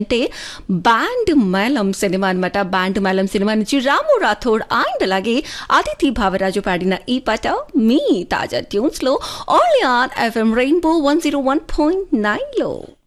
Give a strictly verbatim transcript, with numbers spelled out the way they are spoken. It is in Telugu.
అంటే బ్యాండ్ మేళం సినిమా అనమాట. బ్యాండ్ మేళం సినిమా నుంచి రాము రాథోడ్ అండ్ అలాగే అదితి భావరాజు పాడిన ఈ పాట మీ తాజా ట్యూన్స్ లో all on FM rainbow one zero one point nine లో.